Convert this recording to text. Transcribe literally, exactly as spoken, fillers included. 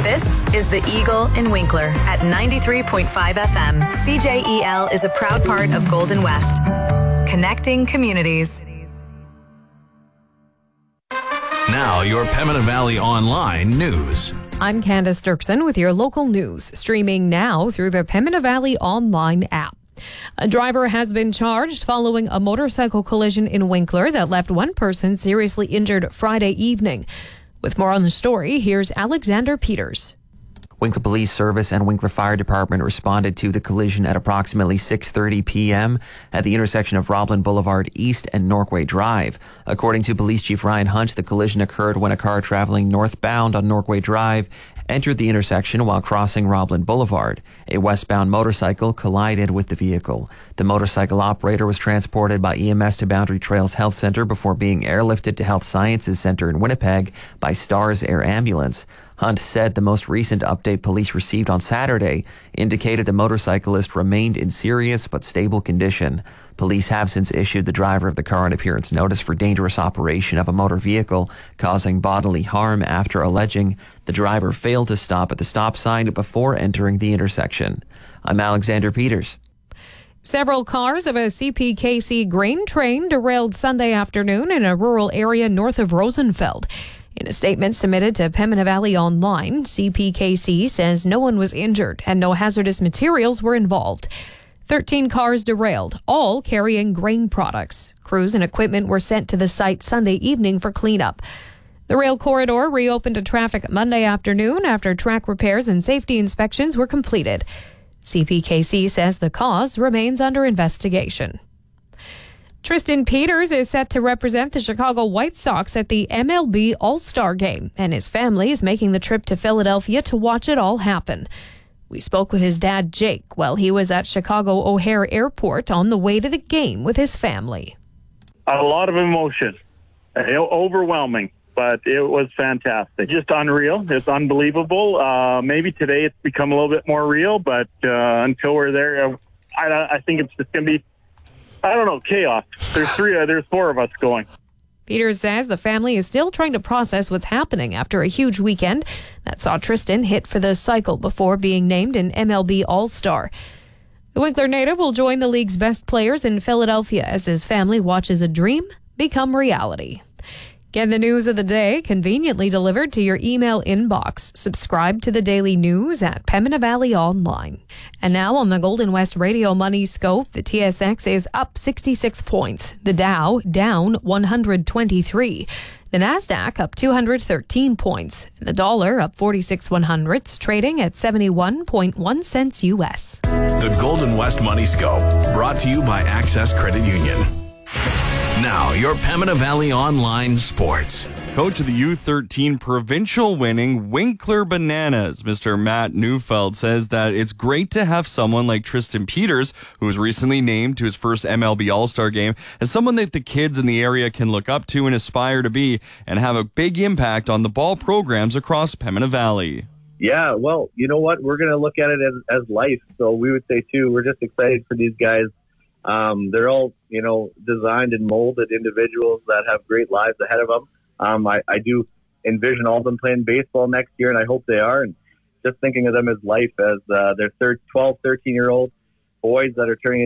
This is the Eagle in Winkler at ninety-three point five F M. C J E L is a proud part of Golden West, connecting communities. Now, your Pembina Valley Online news. I'm Candace Dirksen with your local news, streaming now through the Pembina Valley Online app. A driver has been charged following a motorcycle collision in Winkler that left one person seriously injured Friday evening. With more on the story, here's Alexander Peters. Winkler Police Service and Winkler Fire Department responded to the collision at approximately six thirty p.m. at the intersection of Roblin Boulevard East and Norquay Drive. According to Police Chief Ryan Hunt, the collision occurred when a car traveling northbound on Norquay Drive entered the intersection while crossing Roblin Boulevard. A westbound motorcycle collided with the vehicle. The motorcycle operator was transported by E M S to Boundary Trails Health Centre before being airlifted to Health Sciences Centre in Winnipeg by Stars Air Ambulance. Hunt said the most recent update police received on Saturday indicated the motorcyclist remained in serious but stable condition. Police have since issued the driver of the car an appearance notice for dangerous operation of a motor vehicle causing bodily harm after alleging the driver failed to stop at the stop sign before entering the intersection. I'm Alexander Peters. Several cars of a C P K C grain train derailed Sunday afternoon in a rural area north of Rosenfeld. In a statement submitted to Pembina Valley Online, C P K C says no one was injured and no hazardous materials were involved. Thirteen cars derailed, all carrying grain products. Crews and equipment were sent to the site Sunday evening for cleanup. The rail corridor reopened to traffic Monday afternoon after track repairs and safety inspections were completed. C P K C says the cause remains under investigation. Tristan Peters is set to represent the Chicago White Sox at the M L B All-Star Game, and his family is making the trip to Philadelphia to watch it all happen. We spoke with his dad, Jake, while he was at Chicago O'Hare Airport on the way to the game with his family. A lot of emotion, overwhelming, but it was fantastic. Just unreal. It's unbelievable. Uh, maybe today it's become a little bit more real, but uh, until we're there, I, I think it's just going to be, I don't know, chaos. There's three, uh, there's four of us going. Peters says the family is still trying to process what's happening after a huge weekend that saw Tristan hit for the cycle before being named an M L B All-Star. The Winkler native will join the league's best players in Philadelphia as his family watches a dream become reality. Get the news of the day conveniently delivered to your email inbox. Subscribe to the daily news at Pembina Valley Online. And now on the Golden West Radio Money Scope, the T S X is up sixty-six points. The Dow down one hundred twenty-three. The Nasdaq up two hundred thirteen points. The dollar up forty-six one hundredths, trading at seventy-one point one cents U S. The Golden West Money Scope, brought to you by Access Credit Union. Now, your Pembina Valley Online Sports. Coach of the U thirteen provincial winning Winkler Bananas, Mister Matt Neufeld, says that it's great to have someone like Tristan Peters, who was recently named to his first M L B All-Star game, as someone that the kids in the area can look up to and aspire to be and have a big impact on the ball programs across Pembina Valley. Yeah, well, you know what? We're going to look at it as, as life. So we would say, too, we're just excited for these guys. Um, they're all, you know, designed and molded individuals that have great lives ahead of them. Um, I, I do envision all of them playing baseball next year, and I hope they are. And just thinking of them as life, as uh, they're twelve, thirteen-year-old boys that are turning